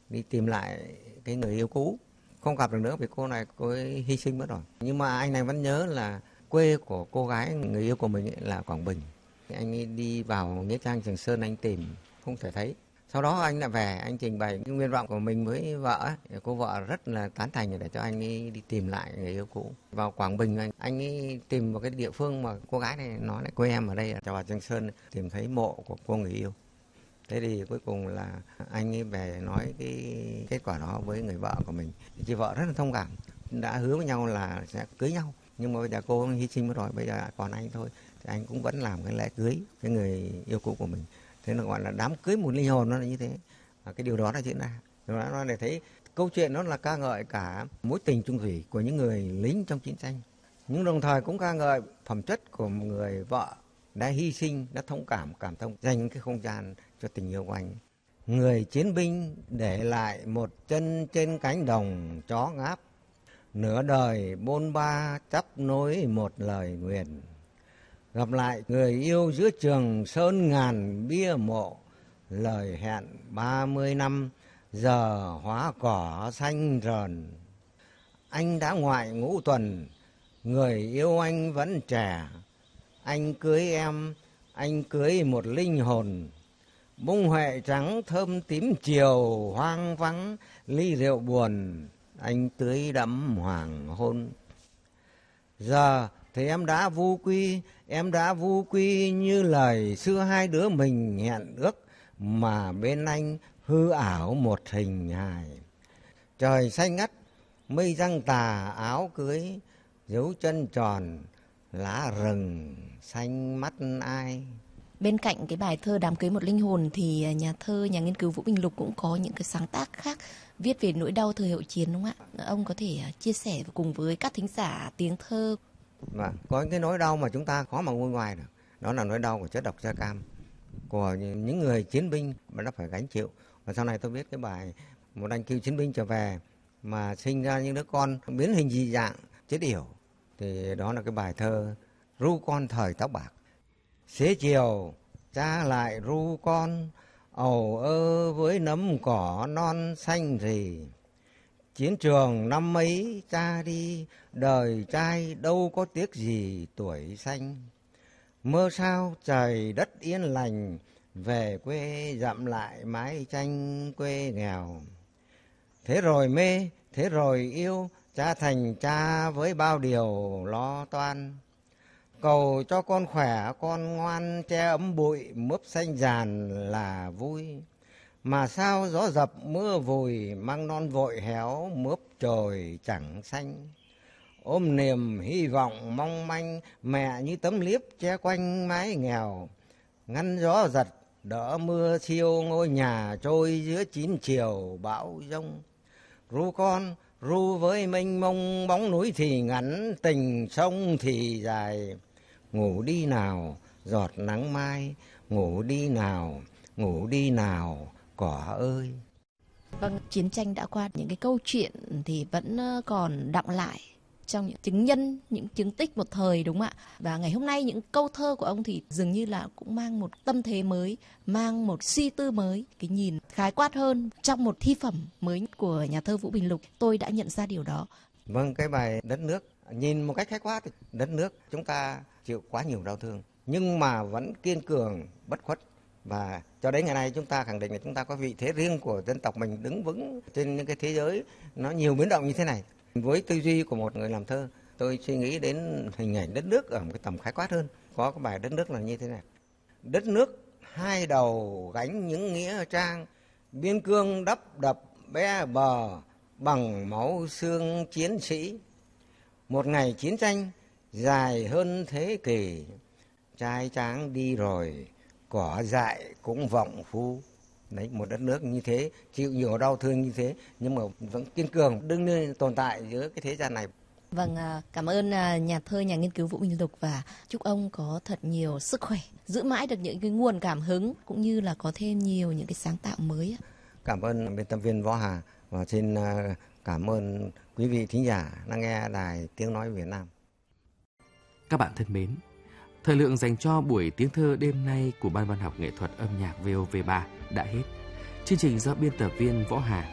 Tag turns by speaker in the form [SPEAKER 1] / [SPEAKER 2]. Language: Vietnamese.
[SPEAKER 1] đi tìm lại cái người yêu cũ. Không gặp được nữa vì cô này cô ấy hy sinh mất rồi. Nhưng mà anh này vẫn nhớ là quê của cô gái người yêu của mình ấy là Quảng Bình. Anh ấy đi vào nghĩa trang Trường Sơn anh tìm không thể thấy. Sau đó anh lại về anh trình bày cái nguyện vọng của mình với vợ ấy. Cô vợ rất là tán thành để cho anh ấy đi tìm lại người yêu cũ. Vào Quảng Bình anh ấy tìm một cái địa phương mà cô gái này nói lại quê em ở đây, cho vào Trường Sơn tìm thấy mộ của cô người yêu. Thế thì cuối cùng là anh ấy về nói cái kết quả đó với người vợ của mình. Chị vợ rất là thông cảm, đã hứa với nhau là sẽ cưới nhau. Nhưng mà bây giờ cô hy sinh mất rồi, bây giờ còn anh thôi. Thì anh cũng vẫn làm cái lễ cưới cái người yêu cũ của mình. Thế là gọi là đám cưới một linh hồn, nó là như thế. Cái điều đó đã diễn ra. Điều đó để thấy câu chuyện nó là ca ngợi cả mối tình chung thủy của những người lính trong chiến tranh. Nhưng đồng thời cũng ca ngợi phẩm chất của một người vợ đã hy sinh, đã thông cảm thông, dành cái không gian cho tình yêu của anh. Người chiến binh để lại một chân trên cánh đồng chó ngáp, nửa đời bôn ba chắp nối một lời nguyền. Gặp lại người yêu giữa Trường Sơn ngàn bia mộ, lời hẹn 30 năm giờ hóa cỏ xanh rờn. Anh đã ngoại ngũ tuần, người yêu anh vẫn trẻ. Anh cưới em, anh cưới một linh hồn. Bông huệ trắng thơm tím chiều hoang vắng, ly rượu buồn anh tưới đẫm hoàng hôn. Giờ thì em đã vu quy như lời xưa hai đứa mình hẹn ước, mà bên anh hư ảo một hình hài. Trời xanh ngắt, mây răng tà áo cưới, dấu chân tròn, lá rừng xanh mắt ai.
[SPEAKER 2] Bên cạnh cái bài thơ Đám cưới một linh hồn thì nhà thơ, nhà nghiên cứu Vũ Bình Lục cũng có những cái sáng tác khác viết về nỗi đau thời hậu chiến, đúng không ạ? Ông có thể chia sẻ cùng với các thính giả tiếng thơ.
[SPEAKER 1] Có cái nỗi đau mà chúng ta khó mà nguôi ngoài được. Đó là nỗi đau của chất độc da cam, của những người chiến binh mà nó phải gánh chịu. Và sau này tôi viết cái bài một anh cựu chiến binh trở về mà sinh ra những đứa con biến hình dị dạng, chết yểu. Thì đó là cái bài thơ Ru con thời tóc bạc. Xế chiều cha lại ru con, ầu ơ với nấm cỏ non xanh rì. Chiến trường năm ấy cha đi, đời trai đâu có tiếc gì tuổi xanh. Mơ sao trời đất yên lành, về quê dặm lại mái tranh quê nghèo. Thế rồi mê, thế rồi yêu, cha thành cha với bao điều lo toan. Cầu cho con khỏe, con ngoan, che ấm bụi, mướp xanh giàn là vui. Mà sao gió dập mưa vùi, măng non vội héo, mướp chồi chẳng xanh. Ôm niềm hy vọng mong manh, mẹ như tấm liếp che quanh mái nghèo. Ngăn gió giật, đỡ mưa siêu, ngôi nhà trôi giữa chín chiều bão giông. Ru con, ru với mênh mông, bóng núi thì ngắn, tình sông thì dài. Ngủ đi nào, giọt nắng mai, ngủ đi nào, cỏ ơi.
[SPEAKER 2] Vâng, chiến tranh đã qua, những cái câu chuyện thì vẫn còn đọng lại trong những chứng nhân, những chứng tích một thời, đúng không ạ? Và ngày hôm nay những câu thơ của ông thì dường như là cũng mang một tâm thế mới, mang một suy tư mới, cái nhìn khái quát hơn trong một thi phẩm mới của nhà thơ Vũ Bình Lục. Tôi đã nhận ra điều đó.
[SPEAKER 1] Vâng, cái bài Đất nước, nhìn một cách khái quát, đất nước chúng ta chịu quá nhiều đau thương, nhưng mà vẫn kiên cường, bất khuất. Và cho đến ngày nay chúng ta khẳng định là chúng ta có vị thế riêng của dân tộc mình, đứng vững trên những cái thế giới nó nhiều biến động như thế này. Với tư duy của một người làm thơ, tôi suy nghĩ đến hình ảnh đất nước ở một cái tầm khái quát hơn. Có cái bài Đất nước là như thế này. Đất nước hai đầu gánh những nghĩa trang, biên cương đắp đập be bờ bằng máu xương chiến sĩ. Một ngày chiến tranh dài hơn thế kỷ, trai tráng đi rồi, cỏ dại cũng vọng phu. Đấy, một đất nước như thế, chịu nhiều đau thương như thế, nhưng mà vẫn kiên cường, đương nhiên tồn tại giữa cái thế gian này.
[SPEAKER 2] Vâng, cảm ơn nhà thơ, nhà nghiên cứu Vũ Bình Lục và chúc ông có thật nhiều sức khỏe, giữ mãi được những cái nguồn cảm hứng cũng như là có thêm nhiều những cái sáng tạo mới.
[SPEAKER 1] Cảm ơn biên tập viên Võ Hà và xin cảm ơn quý vị thính giả đang nghe Đài Tiếng Nói Việt Nam.
[SPEAKER 3] Các bạn thân mến, thời lượng dành cho buổi tiếng thơ đêm nay của Ban Văn học Nghệ thuật Âm nhạc VOV3 đã hết. Chương trình do biên tập viên Võ Hà